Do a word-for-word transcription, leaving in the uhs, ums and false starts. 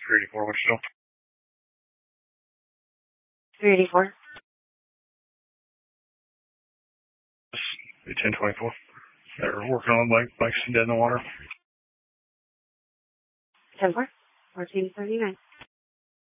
three eighty-four, what's still? three eighty-four. ten twenty-four. They're working on bike, bikes dead in the water. ten four. fourteen thirty-nine.